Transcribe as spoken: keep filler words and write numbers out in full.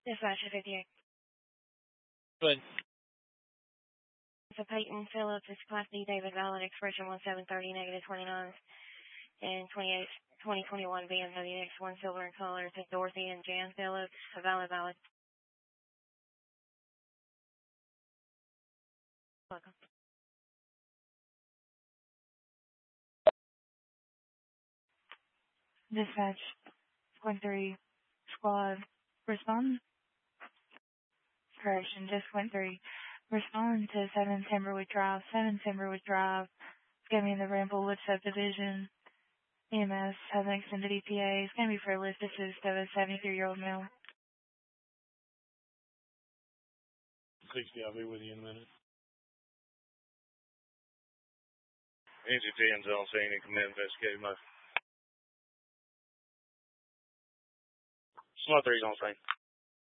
Dispatch fifty-eight. Good. So Peyton Phillips is Class D David Valid expression one seven thirty negative twenty-nine and twenty-eight twenty twenty-one B M W X one silver in color to Dorothy and Jan Phillips. A valid valid. Welcome. Dispatch one three squad respond. Correction, just went three. Respond to seven Timberwood Drive. seven Timberwood Drive. It's going to be in the Ramblewood subdivision. E M S has an extended E P A. It's going to be for a lift assist of a seventy-three-year-old male. sixty, I'll be with you in a minute. N C ten's on scene and command investigative mode. Small three's on scene.